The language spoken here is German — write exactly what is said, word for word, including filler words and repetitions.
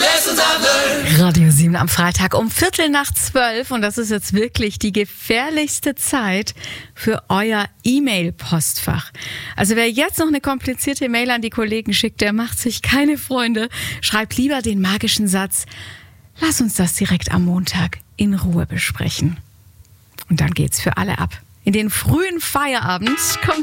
Lessons I've learned. Radio sieben am Freitag um Viertel nach zwölf und das ist jetzt wirklich die gefährlichste Zeit für euer E-Mail-Postfach. Also wer jetzt noch eine komplizierte Mail an die Kollegen schickt, der macht sich keine Freunde. Schreibt lieber den magischen Satz: Lass uns das direkt am Montag in Ruhe besprechen. Und dann geht's für alle ab. In den frühen Feierabend kommt